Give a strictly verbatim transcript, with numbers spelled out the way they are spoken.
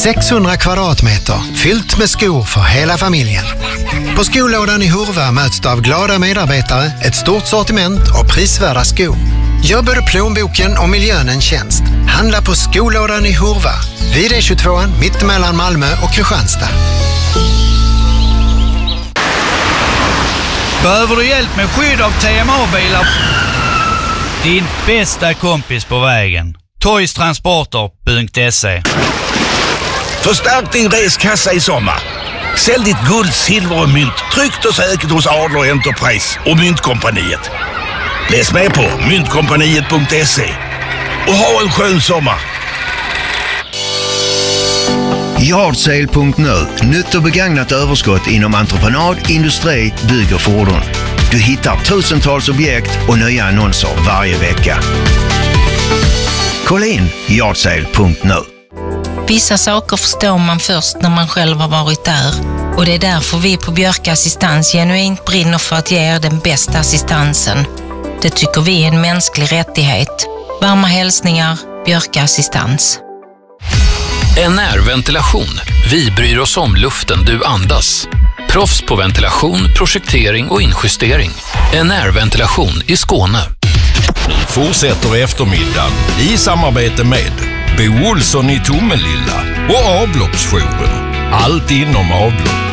sexhundra kvadratmeter fyllt med skor för hela familjen. På skolådan i Hurva möts du av glada medarbetare, ett stort sortiment och prisvärda skor. Gör både plånboken och miljön en tjänst. Handla på skolådan i Hurva, vid E tjugotvå mittemellan Malmö och Kristianstad. Behöver du hjälp med skydd av T M A-bilar? Din bästa kompis på vägen. toys transporter punkt se. Förstärk din reskassa i sommar. Sälj ditt guld, silver och mynt tryggt och säkert hos Adler Enterprise och Myntkompaniet. Läs med på myntkompaniet punkt se och ha en skön sommar. Yardsale punkt nu. Nytt och begagnat överskott inom entreprenad, industri, bygg och fordon. Du hittar tusentals objekt och nya annonser varje vecka. Kolla in yardsale punkt nu. Vissa saker förstår man först när man själv har varit där. Och det är därför vi på Björka Assistans genuint brinner för att ge er den bästa assistansen. Det tycker vi är en mänsklig rättighet. Varma hälsningar, Björka Assistans. N R Ventilation. Vi bryr oss om luften du andas. Proffs på ventilation, projektering och injustering. N R Ventilation i Skåne. Nu fortsätter eftermiddagen i samarbete med Bo Olsson i Tomelilla och avloppsjouren. Allt inom avlopp.